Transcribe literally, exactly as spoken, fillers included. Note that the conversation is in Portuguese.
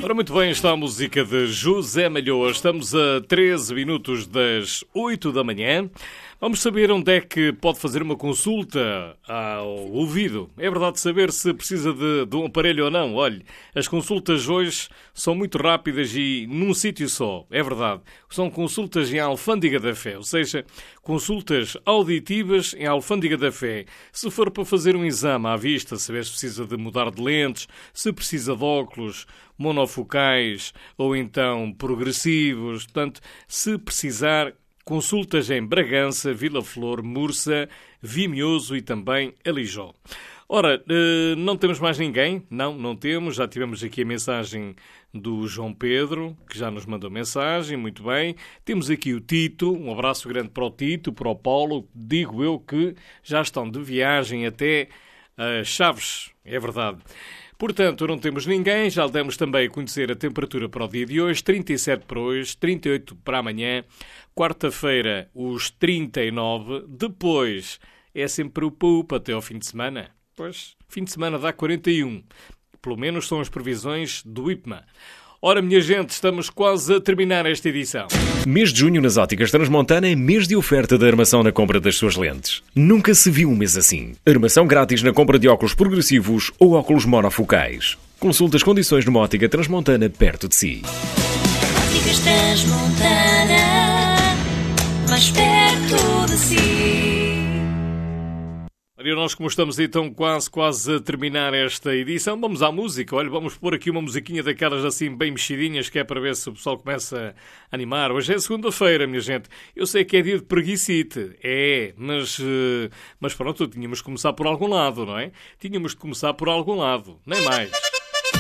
Ora, muito bem, está a música de José Malhoa. Estamos a treze minutos das oito da manhã. Vamos saber onde é que pode fazer uma consulta ao ouvido. É verdade saber se precisa de, de um aparelho ou não. Olhe, as consultas hoje são muito rápidas e num sítio só. É verdade. São consultas em Alfândega da Fé, ou seja, consultas auditivas em Alfândega da Fé. Se for para fazer um exame à vista, saber se precisa de mudar de lentes, se precisa de óculos monofocais ou então progressivos, portanto, se precisar, consultas em Bragança, Vila Flor, Mursa, Vimioso e também Alijó. Ora, não temos mais ninguém? Não, não temos. Já tivemos aqui a mensagem do João Pedro, que já nos mandou mensagem, muito bem. Temos aqui o Tito, um abraço grande para o Tito, para o Paulo. Digo eu que já estão de viagem até uh, Chaves, é verdade. Portanto, não temos ninguém, já demos também a conhecer a temperatura para o dia de hoje, trinta e sete para hoje, trinta e oito para amanhã, quarta-feira os trinta e nove, depois é sempre o poupa até ao fim de semana. Pois, fim de semana dá quarenta e um, pelo menos são as previsões do I P M A. Ora, minha gente, estamos quase a terminar esta edição. Mês de junho nas Óticas Transmontana é mês de oferta de armação na compra das suas lentes. Nunca se viu um mês assim. Armação grátis na compra de óculos progressivos ou óculos monofocais. Consulte as condições numa Ótica Transmontana perto de si. Óticas Transmontana, mais perto de si. E nós, como estamos então quase, quase a terminar esta edição, vamos à música. Olha, vamos pôr aqui uma musiquinha daquelas assim bem mexidinhas, que é para ver se o pessoal começa a animar. Hoje é segunda-feira, minha gente. Eu sei que é dia de preguicite. É, mas, mas pronto, tínhamos de começar por algum lado, não é? Tínhamos de começar por algum lado, nem mais.